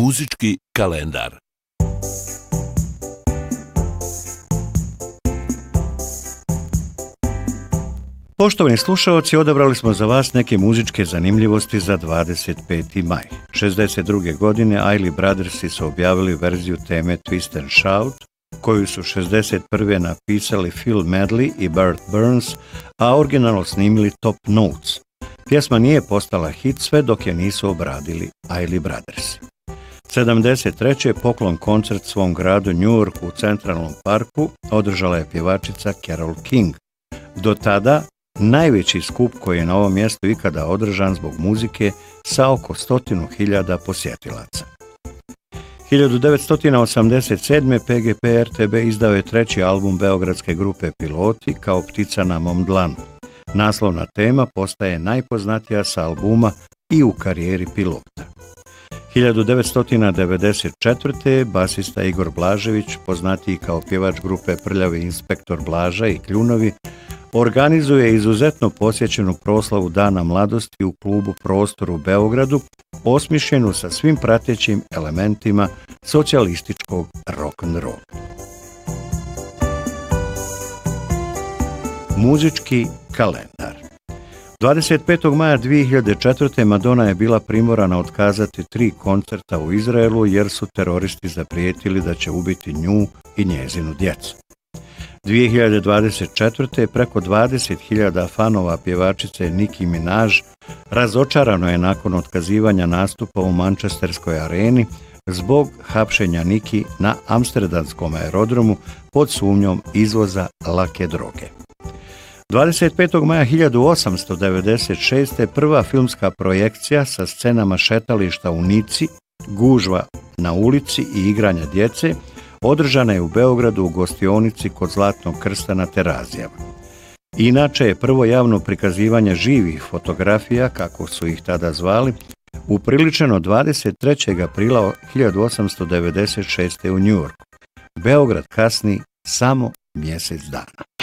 Muzički kalendar. Poštovani slušaoci, odabrali smo za vas neke muzičke zanimljivosti za 25. maj. 62. godine Isley Brothersi su objavili verziju teme Twist and Shout, koju su 61. napisali Phil Medley i Bert Burns, a originalno snimili Top Notes. Pjesma nije postala hit sve dok je nisu obradili Isley Brothersi. 73. poklon koncert svom gradu New Yorku u Centralnom parku održala je pjevačica Carole King. Do tada najveći skup koji je na ovom mjestu ikada održan zbog muzike sa oko 100.000 posjetilaca. 1987. PGP RTB izdao je treći album beogradske grupe Piloti kao Ptica na mom dlanu. Naslovna tema postaje najpoznatija sa albuma i u karijeri Pilota. 1994. basista Igor Blažević, poznatiji kao pjevač grupe Prljavi inspektor Blaža i Kljunovi, organizuje izuzetno posjećenu proslavu Dana mladosti u klubu Prostor u Beogradu, osmišljenu sa svim pratećim elementima socijalističkog rock'n'rolla. Muzički kalendar. 25. maja 2004. Madonna je bila primorana otkazati 3 koncerta u Izraelu jer su teroristi zaprijetili da će ubiti nju i njezinu djecu. 2024. preko 20.000 fanova pjevačice Nicki Minaj razočarano je nakon otkazivanja nastupa u Manchesterskoj areni zbog hapšenja Nicki na amsterdamskom aerodromu pod sumnjom izvoza lake droge. 25. maja 1896. prva filmska projekcija sa scenama šetališta u Nici, gužva na ulici i igranja djece održana je u Beogradu u gostionici kod Zlatnog krsta na Terazijama. Inače je prvo javno prikazivanje živih fotografija, kako su ih tada zvali, upriličeno 23. aprila 1896. u New Yorku. Beograd kasni samo mjesec dana.